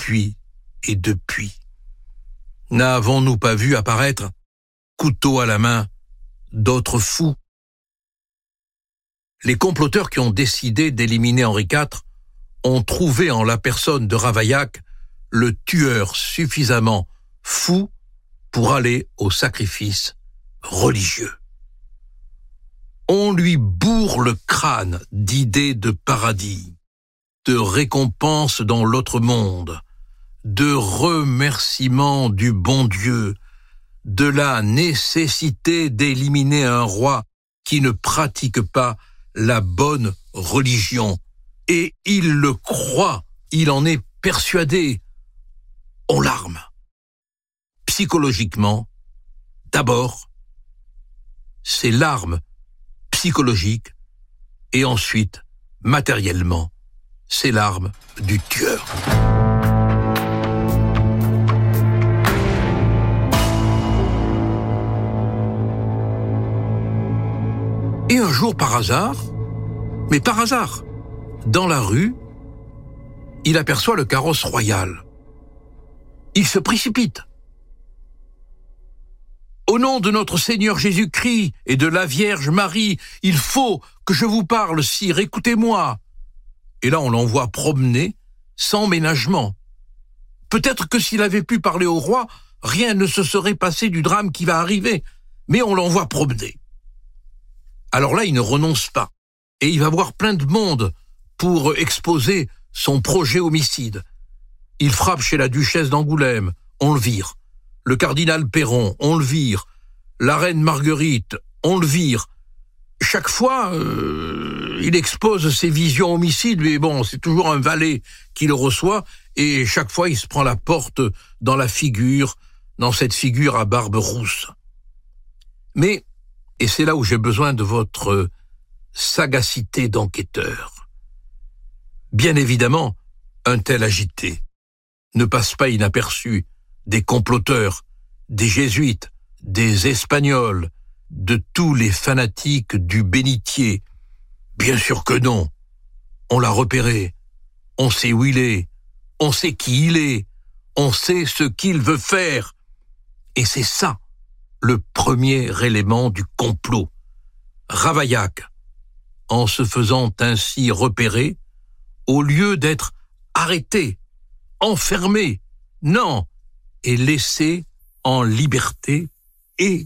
depuis et depuis. N'avons-nous pas vu apparaître, couteau à la main, d'autres fous? Les comploteurs qui ont décidé d'éliminer Henri IV ont trouvé en la personne de Ravaillac le tueur suffisamment fou pour aller au sacrifice religieux. On lui bourre le crâne d'idées de paradis, de récompenses dans l'autre monde, de remerciements du bon Dieu, de la nécessité d'éliminer un roi qui ne pratique pas la bonne religion. Et il le croit, il en est persuadé. On l'arme. Psychologiquement, d'abord, c'est l'arme psychologique, et ensuite, matériellement, c'est l'arme du tueur. Et un jour, par hasard, mais par hasard, dans la rue, il aperçoit le carrosse royal. Il se précipite. Au nom de notre Seigneur Jésus-Christ et de la Vierge Marie, il faut que je vous parle, sire, écoutez-moi. Et là, on l'envoie promener sans ménagement. Peut-être que s'il avait pu parler au roi, rien ne se serait passé du drame qui va arriver, mais on l'envoie promener. Alors là, il ne renonce pas, et il va voir plein de monde pour exposer son projet homicide. Il frappe chez la duchesse d'Angoulême, on le vire. Le cardinal Perron, on le vire. La reine Marguerite, on le vire. Chaque fois, il expose ses visions homicides, mais bon, c'est toujours un valet qui le reçoit, et chaque fois, il se prend la porte dans la figure, dans cette figure à barbe rousse. Mais, et c'est là où j'ai besoin de votre sagacité d'enquêteur, bien évidemment, un tel agité ne passe pas inaperçu des comploteurs, des jésuites, des Espagnols, de tous les fanatiques du bénitier. Bien sûr que non. On l'a repéré. On sait où il est. On sait qui il est. On sait ce qu'il veut faire. Et c'est ça, le premier élément du complot. Ravaillac, en se faisant ainsi repérer, au lieu d'être arrêté, enfermé, non, et laissé en liberté et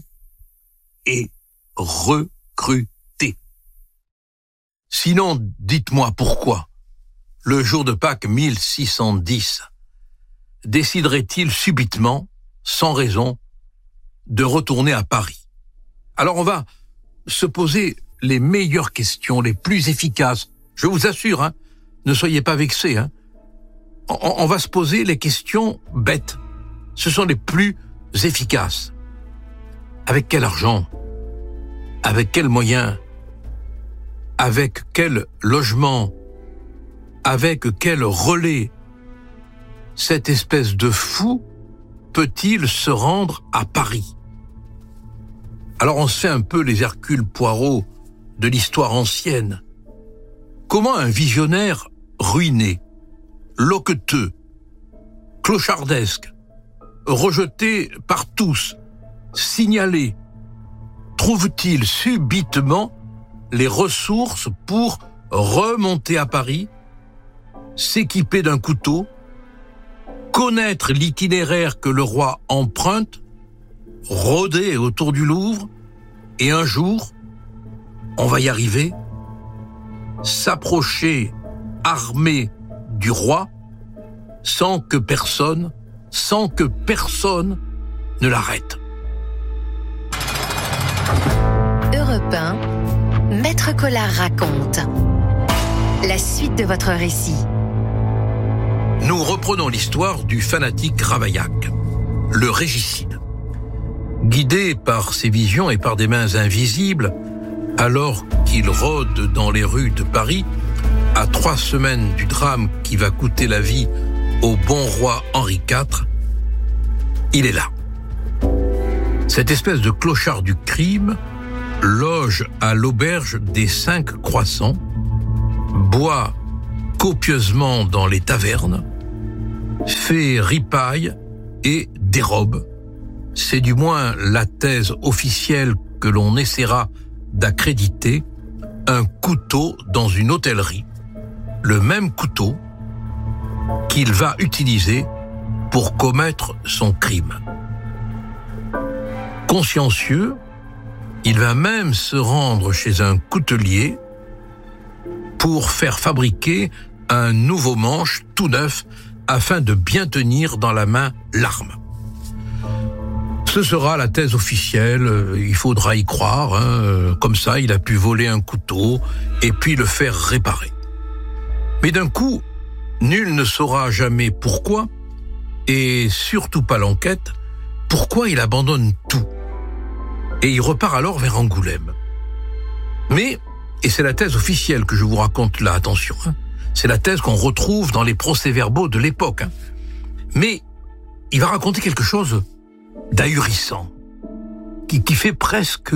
recruté. Sinon, dites-moi pourquoi, le jour de Pâques 1610, déciderait-il subitement, sans raison, de retourner à Paris? Alors on va se poser les meilleures questions, les plus efficaces. Je vous assure, ne soyez pas vexés. On va se poser les questions bêtes. Ce sont les plus efficaces. Avec quel argent? Avec quels moyens? Avec quel logement? Avec quel relais? Cette espèce de fou peut-il se rendre à Paris? Alors on se fait un peu les Hercule Poirot de l'histoire ancienne. Comment un visionnaire ruiné, loqueteux, clochardesque, rejeté par tous, signalé, trouve-t-il subitement les ressources pour remonter à Paris, s'équiper d'un couteau, connaître l'itinéraire que le roi emprunte, rôder autour du Louvre, et un jour, on va y arriver, s'approcher armé du roi sans que personne ne l'arrête. Europe 1, Maître Collard raconte. La suite de votre récit. Nous reprenons l'histoire du fanatique Ravaillac, le régicide. Guidé par ses visions et par des mains invisibles, alors qu'il rôde dans les rues de Paris, à 3 semaines du drame qui va coûter la vie au bon roi Henri IV, il est là. Cette espèce de clochard du crime loge à l'auberge des 5 Croissants, boit copieusement dans les tavernes, fait ripaille et dérobe. C'est du moins la thèse officielle que l'on essaiera d'accréditer, un couteau dans une hôtellerie. Le même couteau qu'il va utiliser pour commettre son crime. Consciencieux, il va même se rendre chez un coutelier pour faire fabriquer un nouveau manche tout neuf afin de bien tenir dans la main l'arme. Ce sera la thèse officielle, il faudra y croire, comme ça il a pu voler un couteau et puis le faire réparer. Mais d'un coup, nul ne saura jamais pourquoi, et surtout pas l'enquête, pourquoi il abandonne tout. Et il repart alors vers Angoulême. Mais, et c'est la thèse officielle que je vous raconte là, attention, c'est la thèse qu'on retrouve dans les procès-verbaux de l'époque. Mais il va raconter quelque chose d'ahurissant, qui fait presque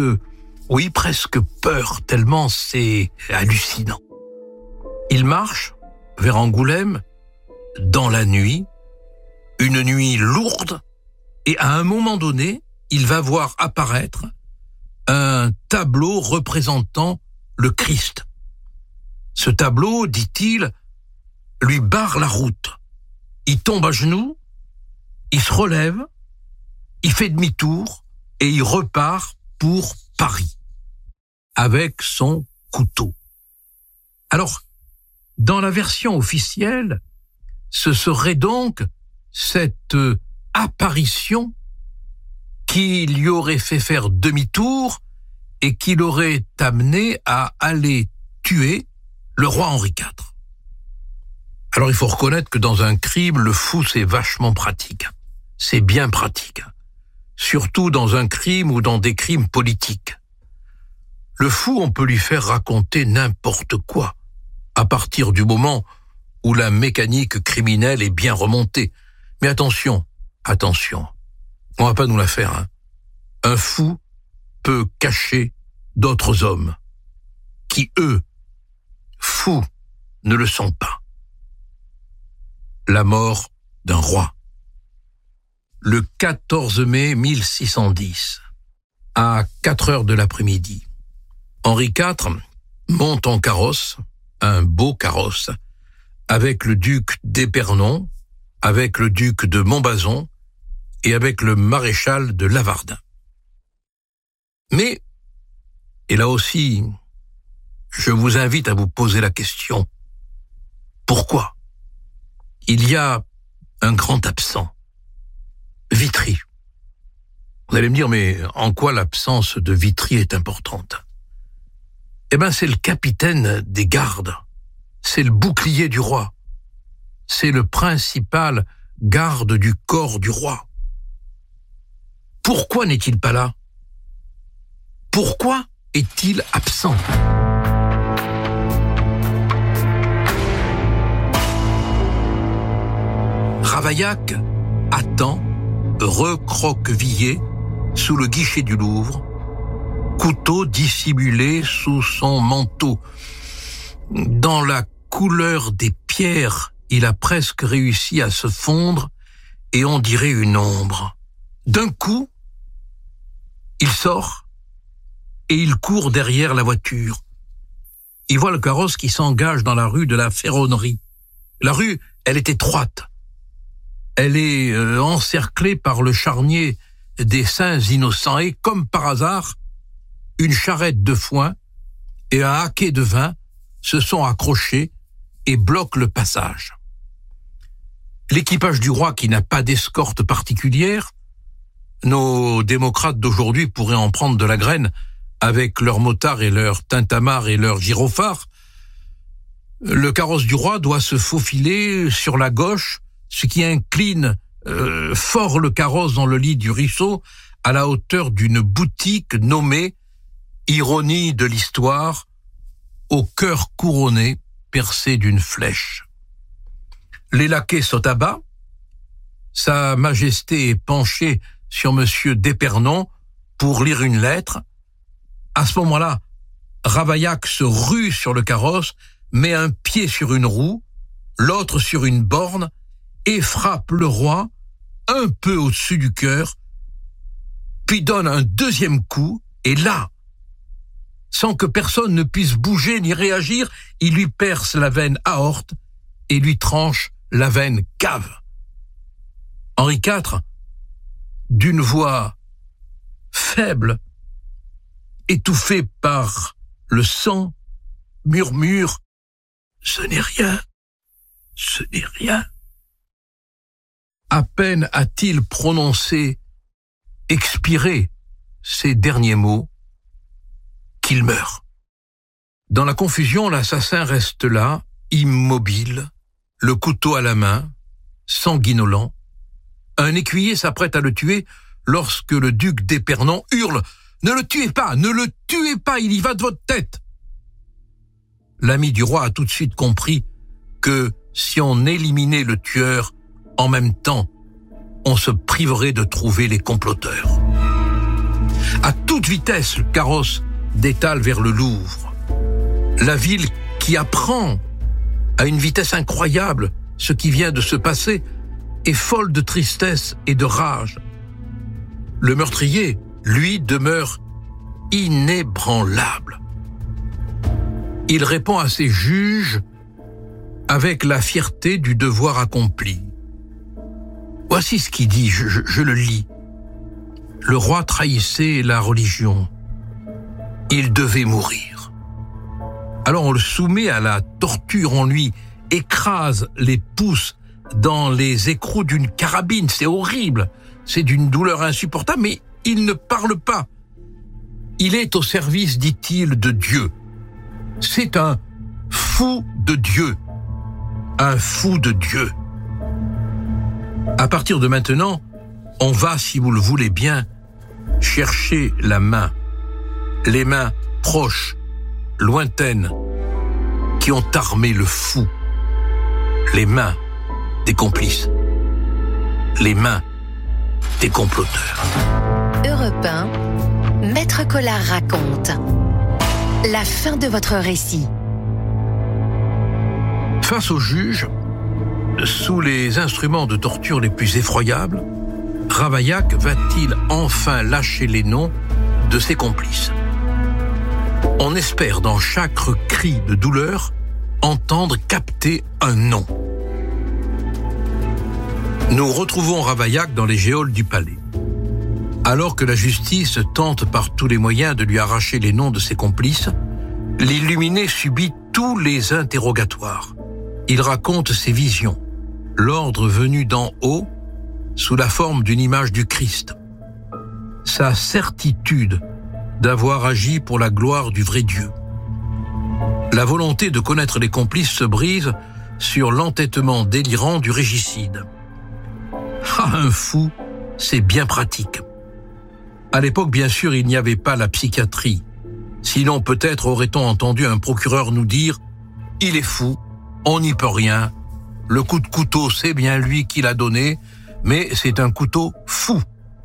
peur, tellement c'est hallucinant. Il marche vers Angoulême dans la nuit, une nuit lourde, et à un moment donné, il va voir apparaître un tableau représentant le Christ. Ce tableau, dit-il, lui barre la route. Il tombe à genoux, il se relève, il fait demi-tour et il repart pour Paris avec son couteau. Alors, dans la version officielle, ce serait donc cette apparition qui lui aurait fait faire demi-tour et qui l'aurait amené à aller tuer le roi Henri IV. Alors il faut reconnaître que dans un crime, le fou c'est vachement pratique. C'est bien pratique. Surtout dans un crime ou dans des crimes politiques. Le fou, on peut lui faire raconter n'importe quoi, à partir du moment où la mécanique criminelle est bien remontée. Mais attention, on va pas nous la faire. Un fou peut cacher d'autres hommes qui, eux, fous, ne le sont pas. La mort d'un roi. Le 14 mai 1610, à 4 heures de l'après-midi, Henri IV monte en carrosse, un beau carrosse, avec le duc d'Épernon, avec le duc de Montbazon et avec le maréchal de Lavardin. Mais, et là aussi, je vous invite à vous poser la question, pourquoi ? Il y a un grand absent, Vitry. Vous allez me dire, mais en quoi l'absence de Vitry est importante ? Eh bien, c'est le capitaine des gardes, c'est le bouclier du roi, c'est le principal garde du corps du roi. Pourquoi n'est-il pas là ? Pourquoi est-il absent ? Ravaillac attend, recroquevillé, sous le guichet du Louvre, couteau dissimulé sous son manteau. Dans la couleur des pierres, il a presque réussi à se fondre et on dirait une ombre. D'un coup, il sort et il court derrière la voiture. Il voit le carrosse qui s'engage dans la rue de la Ferronnerie. La rue, elle est étroite. Elle est encerclée par le charnier des Saints Innocents et, comme par hasard, une charrette de foin et un haquet de vin se sont accrochés et bloquent le passage. L'équipage du roi, qui n'a pas d'escorte particulière, nos démocrates d'aujourd'hui pourraient en prendre de la graine avec leurs motards et leurs tintamarres et leurs gyrophares. Le carrosse du roi doit se faufiler sur la gauche, ce qui incline fort le carrosse dans le lit du ruisseau à la hauteur d'une boutique nommée, ironie de l'histoire, au cœur couronné percé d'une flèche. Les laquais sautent à bas, Sa Majesté est penchée sur Monsieur d'Épernon pour lire une lettre. À ce moment-là, Ravaillac se rue sur le carrosse, met un pied sur une roue, l'autre sur une borne, et frappe le roi un peu au-dessus du cœur, puis donne un deuxième coup, et là, sans que personne ne puisse bouger ni réagir, il lui perce la veine aorte et lui tranche la veine cave. Henri IV, d'une voix faible, étouffée par le sang, murmure « Ce n'est rien, ce n'est rien ». À peine a-t-il prononcé, expiré ces derniers mots, qu'il meurt. Dans la confusion, l'assassin reste là, immobile, le couteau à la main, sanguinolent. Un écuyer s'apprête à le tuer lorsque le duc d'Épernon hurle « Ne le tuez pas, ne le tuez pas, il y va de votre tête !» L'ami du roi a tout de suite compris que si on éliminait le tueur, en même temps, on se priverait de trouver les comploteurs. À toute vitesse, le carrosse détale vers le Louvre. La ville qui apprend à une vitesse incroyable ce qui vient de se passer est folle de tristesse et de rage. Le meurtrier, lui, demeure inébranlable. Il répond à ses juges avec la fierté du devoir accompli. Voici ce qu'il dit, je le lis. Le roi trahissait la religion. Il devait mourir. Alors on le soumet à la torture, on lui écrase les pouces dans les écrous d'une carabine. C'est horrible, c'est d'une douleur insupportable, mais il ne parle pas. Il est au service, dit-il, de Dieu. C'est un fou de Dieu. Un fou de Dieu. À partir de maintenant, on va, si vous le voulez bien, chercher la main, les mains proches, lointaines, qui ont armé le fou, les mains des complices, les mains des comploteurs. Europe 1, Maître Collard raconte. La fin de votre récit. Face au juge, sous les instruments de torture les plus effroyables, Ravaillac va-t-il enfin lâcher les noms de ses complices? On espère dans chaque cri de douleur entendre capter un nom. Nous retrouvons Ravaillac dans les geôles du palais. Alors que la justice tente par tous les moyens de lui arracher les noms de ses complices, l'illuminé subit tous les interrogatoires. Il raconte ses visions, l'ordre venu d'en haut, sous la forme d'une image du Christ, sa certitude d'avoir agi pour la gloire du vrai Dieu. La volonté de connaître les complices se brise sur l'entêtement délirant du régicide. Ah, un fou, c'est bien pratique. À l'époque, bien sûr, il n'y avait pas la psychiatrie. Sinon, peut-être aurait-on entendu un procureur nous dire « Il est fou, on n'y peut rien, le coup de couteau, c'est bien lui qui l'a donné, mais c'est un couteau fou. »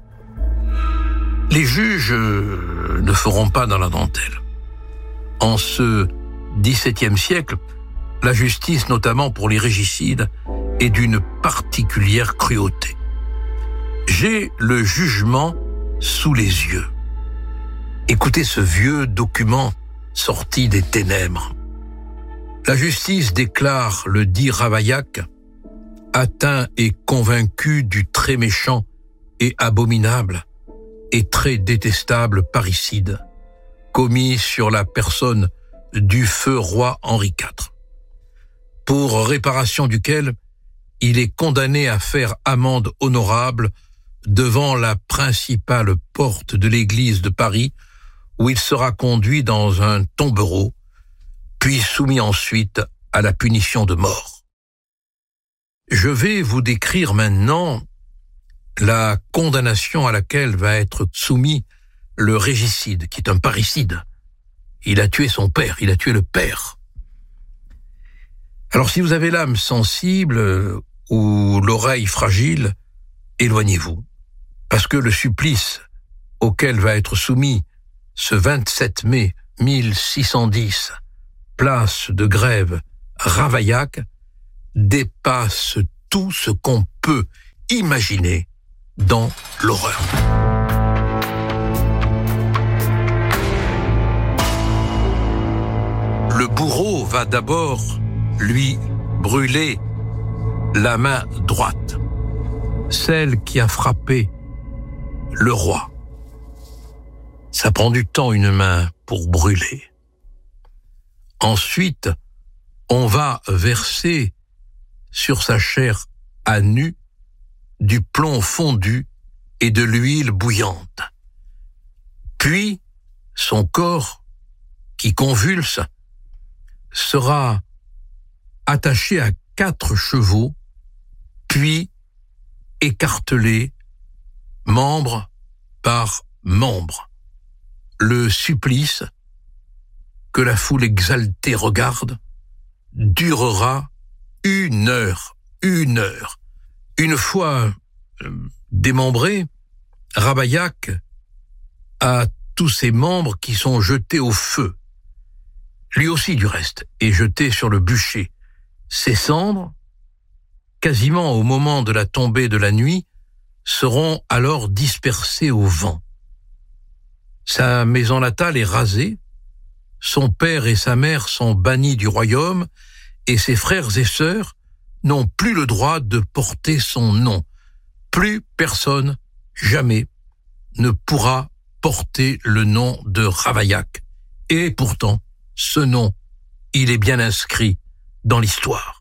Les juges ne feront pas dans la dentelle. En ce XVIIe siècle, la justice, notamment pour les régicides, est d'une particulière cruauté. J'ai le jugement sous les yeux. Écoutez ce vieux document sorti des ténèbres. La justice déclare le dit Ravaillac, atteint et convaincu du très méchant et abominable et très détestable parricide commis sur la personne du feu roi Henri IV, pour réparation duquel il est condamné à faire amende honorable devant la principale porte de l'église de Paris, où il sera conduit dans un tombereau, puis soumis ensuite à la punition de mort. Je vais vous décrire maintenant la condamnation à laquelle va être soumis le régicide, qui est un parricide. Il a tué son père, il a tué le père. Alors si vous avez l'âme sensible ou l'oreille fragile, éloignez-vous, parce que le supplice auquel va être soumis ce 27 mai 1610, place de Grève, Ravaillac, dépasse tout ce qu'on peut imaginer dans l'horreur. Le bourreau va d'abord lui brûler la main droite, celle qui a frappé le roi. Ça prend du temps, une main, pour brûler. Ensuite, on va verser sur sa chair à nu du plomb fondu et de l'huile bouillante. Puis, son corps, qui convulse, sera attaché à 4 chevaux, puis écartelé, membre par membre. Le supplice, que la foule exaltée regarde, durera 1 heure. 1 heure. Une fois démembré, Ravaillac a tous ses membres qui sont jetés au feu. Lui aussi, du reste, est jeté sur le bûcher. Ses cendres, quasiment au moment de la tombée de la nuit, seront alors dispersées au vent. Sa maison natale est rasée, son père et sa mère sont bannis du royaume, et ses frères et sœurs n'ont plus le droit de porter son nom. Plus personne, jamais, ne pourra porter le nom de Ravaillac. Et pourtant, ce nom, il est bien inscrit dans l'histoire.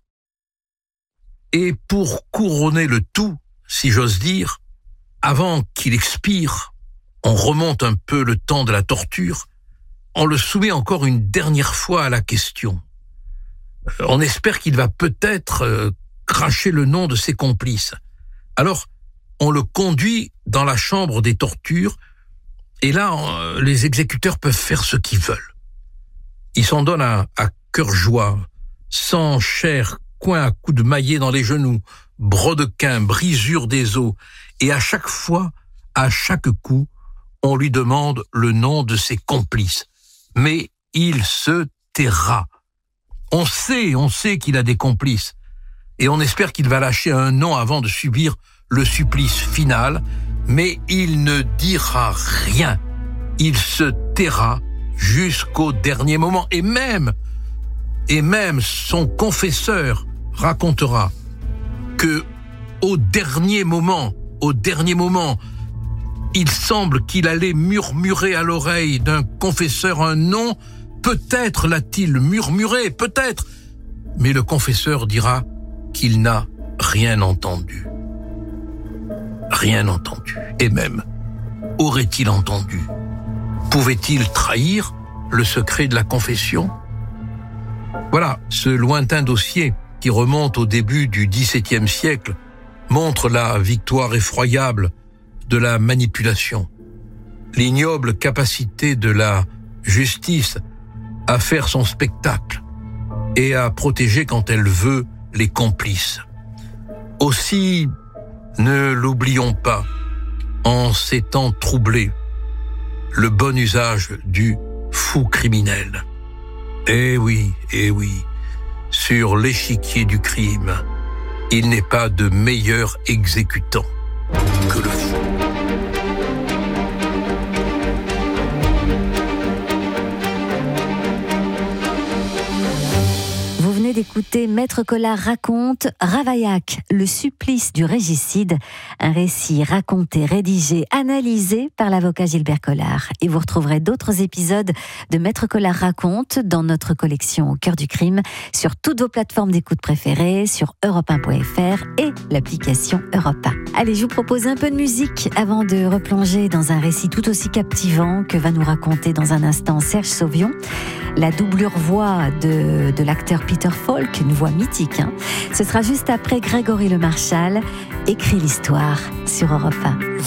Et pour couronner le tout, si j'ose dire, avant qu'il expire, on remonte un peu le temps de la torture, on le soumet encore une dernière fois à la question. On espère qu'il va peut-être cracher le nom de ses complices. Alors, on le conduit dans la chambre des tortures, et là, les exécuteurs peuvent faire ce qu'ils veulent. Ils s'en donnent à cœur joie, sang, chair, coin à coups de maillet dans les genoux, brodequins, brisure des os, et à chaque fois, à chaque coup, on lui demande le nom de ses complices. Mais il se taira. On sait qu'il a des complices, et on espère qu'il va lâcher un nom avant de subir le supplice final, mais il ne dira rien. Il se taira jusqu'au dernier moment, et même son confesseur racontera que au dernier moment, il semble qu'il allait murmurer à l'oreille d'un confesseur un nom. Peut-être l'a-t-il murmuré, peut-être, mais le confesseur dira qu'il n'a rien entendu. Rien entendu. Et même, aurait-il entendu? Pouvait-il trahir le secret de la confession? Voilà, ce lointain dossier qui remonte au début du XVIIe siècle montre la victoire effroyable de la manipulation, l'ignoble capacité de la justice à faire son spectacle et à protéger quand elle veut les complices. Aussi, ne l'oublions pas, en ces temps troublés, le bon usage du fou criminel. Eh oui, sur l'échiquier du crime, il n'est pas de meilleur exécutant que le fou. D'écouter Maître Collard raconte Ravaillac, le supplice du régicide, un récit raconté, rédigé, analysé par l'avocat Gilbert Collard. Et vous retrouverez d'autres épisodes de Maître Collard raconte dans notre collection Au cœur du crime, sur toutes vos plateformes d'écoute préférées, sur europe1.fr et l'application Europe 1. Allez, je vous propose un peu de musique avant de replonger dans un récit tout aussi captivant que va nous raconter dans un instant Serge Sauvion. La doublure voix de l'acteur Peter Falk, une voix mythique. Ce sera juste après Grégory Le Marchal, écrit l'histoire sur Europe 1.